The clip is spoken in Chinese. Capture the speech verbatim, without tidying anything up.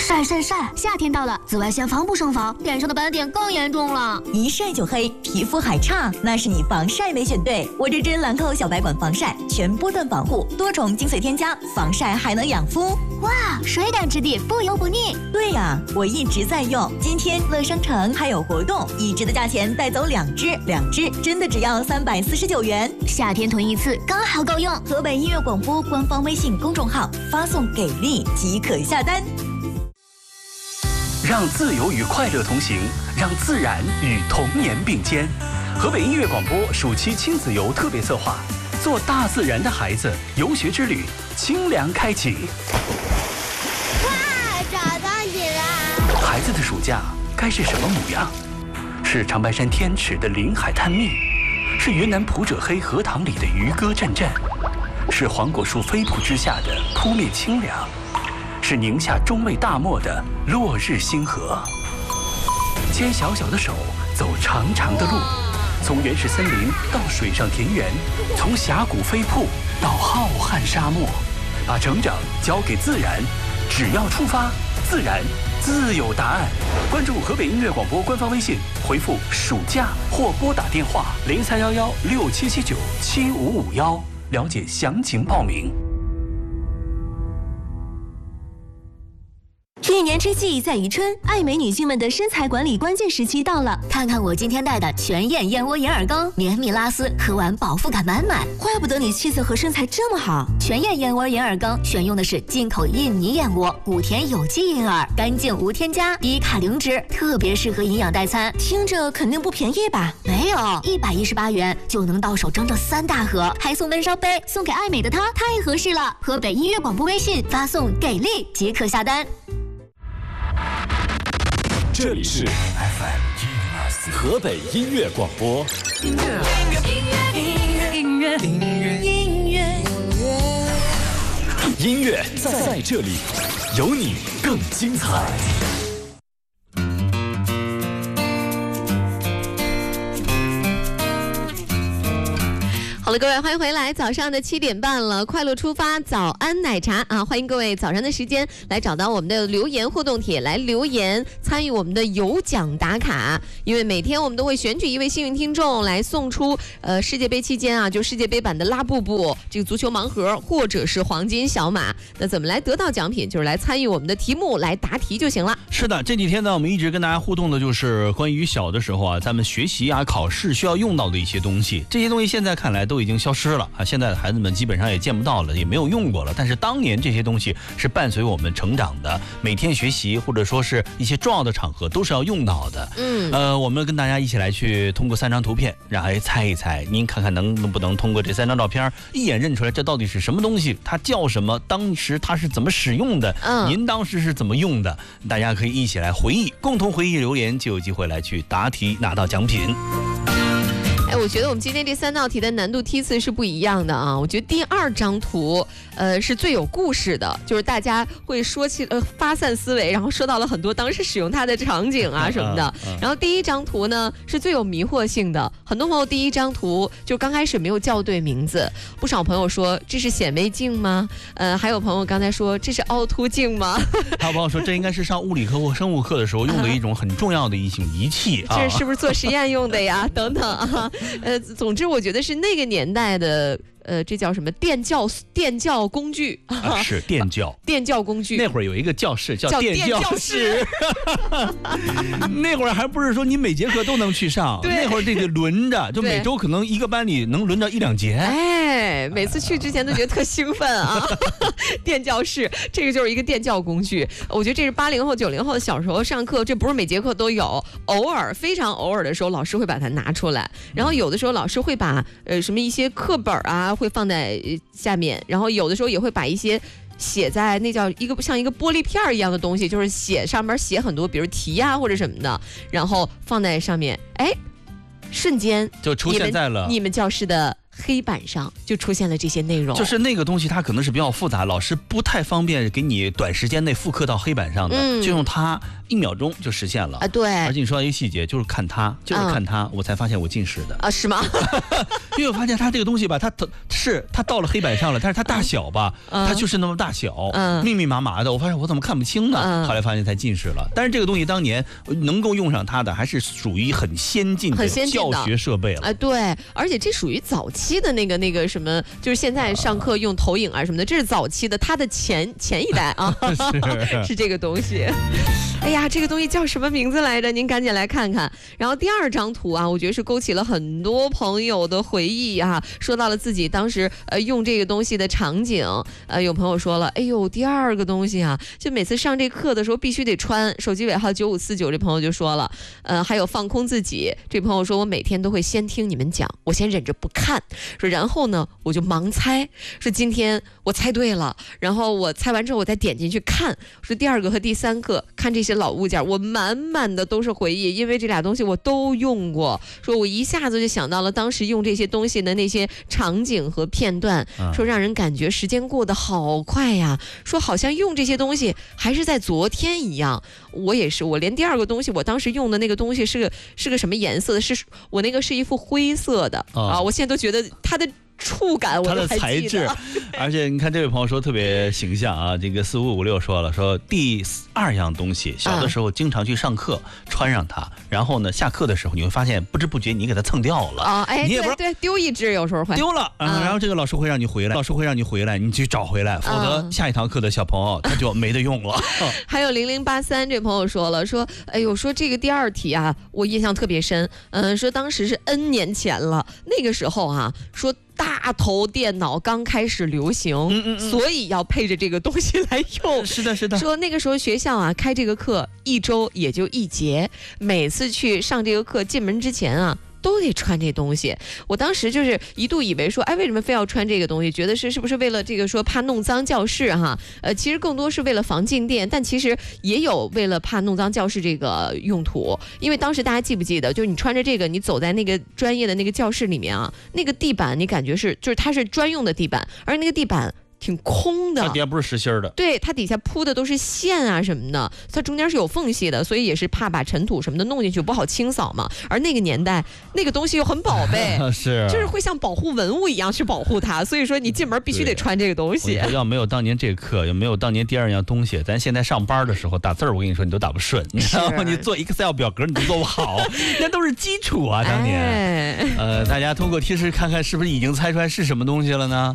晒晒晒！夏天到了，紫外线防不胜防，脸上的斑点更严重了。 一晒就黑，皮肤还差，那是你防晒没选对。我这支兰蔻小白管防晒，全波段防护，多重精粹添加，防晒还能养肤。 哇，水感质地，不油不腻。 对呀，我一直在用。今天乐商城还有活动，一支的价钱带走两支，两支真的只要三百四十九元。 夏天囤一次刚好够用。 河北音乐广播官方微信公众号发送给力即可下单。 让自由与快乐同行，让自然与童年并肩。河北音乐广播暑期亲子游特别策划，做大自然的孩子游学之旅，清凉开启。 哇，找到你了！ 孩子的暑假该是什么模样？是长白山天池的临海探秘，是云南普者黑荷塘里的渔歌阵阵，是黄果树飞瀑之下的扑面清凉，是宁夏中卫大漠的落日星河。牵小小的手，走长长的路，从原始森林到水上田园，从峡谷飞瀑到浩瀚沙漠，把成长交给自然，只要出发，自然自有答案。关注河北音乐广播官方微信，回复暑假或拨打电话零三幺幺六七七九七五五幺，了解详情报名。 一年之计在于春，爱美女性们的身材管理关键时期到了。 看看我今天带的全燕燕窝银耳羹，绵密拉丝，喝完饱腹感满满。 怪不得你气色和身材这么好。 全燕燕窝银耳羹选用的是进口印尼燕窝，谷田有机银耳，干净无添加，低卡零脂，特别适合营养代餐。 听着肯定不便宜吧？ 没有，一百一十八元就能到手整整三大盒，还送温烧杯，送给爱美的她，太合适了。河北音乐广播微信发送给力即可下单。 这里是 F M 河北音乐广播。音乐，音乐，音乐，音乐，音乐，音乐在这里，有你更精彩。 好了，各位，欢迎回来。早上的七点半了，快乐出发，早安奶茶啊！欢迎各位早上的时间来找到我们的留言互动帖，来留言参与我们的有奖打卡。因为每天我们都会选取一位幸运听众来送出呃世界杯期间啊，就世界杯版的拉布布这个足球盲盒，或者是黄金小马。那怎么来得到奖品？就是来参与我们的题目来答题就行了。 是的，这几天呢，我们一直跟大家互动的就是关于小的时候啊，咱们学习啊、考试需要用到的一些东西。这些东西现在看来都已经消失了啊，现在的孩子们基本上也见不到了，也没有用过了。但是当年这些东西是伴随我们成长的，每天学习或者说是一些重要的场合都是要用到的。嗯，呃，我们跟大家一起来去通过三张图片，然后猜一猜，您看看能不能通过这三张照片一眼认出来这到底是什么东西，它叫什么，当时它是怎么使用的，嗯，您当时是怎么用的，大家可以一起来回忆，共同回忆留言，就有机会来去答题拿到奖品。 哎，我觉得我们今天这三道题的难度梯次是不一样的啊。我觉得第二张图，呃，是最有故事的，就是大家会说起呃发散思维，然后说到了很多当时使用它的场景啊什么的。然后第一张图呢是最有迷惑性的，很多朋友第一张图就刚开始没有校对名字，不少朋友说这是显微镜吗？呃，还有朋友刚才说这是凹凸镜吗？ 还有朋友说这应该是上物理课或生物课的时候用的一种很重要的一种仪器啊， 这是不是做实验用的呀？等等啊。呃，总之我觉得是那个年代的，呃，这叫什么电教电教工具啊？是电教电教工具。 那会儿有一个教室叫电教室，那会儿还不是说你每节课都能去上，那会儿这个轮着，就每周可能一个班里能轮着一两节。 哎，每次去之前都觉得特兴奋啊！电教室，这个就是一个电教工具。我觉得这是八零后、九零后小时候上课，这不是每节课都有，偶尔非常偶尔的时候，老师会把它拿出来，然后有的时候老师会把呃什么一些课本啊会放在下面，然后有的时候也会把一些写在那叫一个像一个玻璃片一样的东西，就是写上面写很多比如题啊或者什么的，然后放在上面，哎，瞬间就出现在了你们教室的黑板上就出现了这些内容。 就是那个东西它可能是比较复杂，老师不太方便给你短时间内复刻到黑板上的，嗯、就用它一秒钟就实现了啊。对， 而且你说到一个细节，就是看它，就是看它，嗯、我才发现我近视的啊？是吗？ 因为我发现它这个东西吧，它是它到了黑板上了，但是它大小吧，嗯、它就是那么大小，嗯、密密麻麻的，我发现我怎么看不清呢？嗯、后来发现才近视了。但是这个东西当年能够用上它的，还是属于很先进的教学设备了。 啊，对，而且这属于早期的那个那个什么，就是现在上课用投影啊什么的，这是早期的，它的前前一代啊，是, 是这个东西。哎呀，这个东西叫什么名字来着？您赶紧来看看。然后第二张图啊，我觉得是勾起了很多朋友的回忆啊，说到了自己当时呃用这个东西的场景。呃，有朋友说了，哎呦，第二个东西啊，就每次上这课的时候必须得穿。手机尾号九五四九这朋友就说了，呃，还有放空自己。这朋友说我每天都会先听你们讲，我先忍着不看，说然后呢我就盲猜，说今天我猜对了，然后我猜完之后我再点进去看，说第二个和第三个看这些老物件，我满满的都是回忆，因为这俩东西我都用过，说我一下子就想到了当时用这些东西的那些场景和片段，说让人感觉时间过得好快呀，说好像用这些东西还是在昨天一样。我也是，我连第二个东西我当时用的那个东西是个是个什么颜色的，是我那个是一副灰色的、哦、啊，我现在都觉得它的触感我都还记得， 它的材质，而且你看这位朋友说特别形象啊，这个四五五六说了，说第二样东西，小的时候经常去上课、嗯、穿上它，然后呢下课的时候你会发现不知不觉你给它蹭掉了啊，哎， 你也不知道对对，丢一只有时候会丢了、嗯嗯、然后这个老师会让你回来，老师会让你回来，你去找回来，否则下一堂课的小朋友他就没得用了。 还有零零八三这朋友说了，说哎呦，说这个第二题啊，我印象特别深，嗯，说当时是 N 年前了，那个时候啊，说大头电脑刚开始流行，嗯嗯嗯，所以要配着这个东西来用。 是的，是的。 说那个时候学校啊开这个课一周也就一节，每次去上这个课进门之前啊都得穿这东西。我当时就是一度以为说，哎，为什么非要穿这个东西？觉得是是不是为了这个说怕弄脏教室哈？呃，其实更多是为了防静电，但其实也有为了怕弄脏教室这个用途。因为当时大家记不记得，就是你穿着这个，你走在那个专业的那个教室里面啊，那个地板你感觉是就是它是专用的地板，而那个地板挺空的， 它底下不是实心的， 对，它底下铺的都是线啊什么的，它中间是有缝隙的，所以也是怕把尘土什么的弄进去不好清扫嘛。而那个年代那个东西又很宝贝是， 就是会像保护文物一样去保护它，所以说你进门必须得穿这个东西。 要没有当年这课，也没有当年第二样东西，咱现在上班的时候打字我跟你说你都打不顺，你知道吗？你做 Excel 表格你都做不好，那都是基础啊当年、哎、呃，大家通过提示看看是不是已经猜出来是什么东西了呢？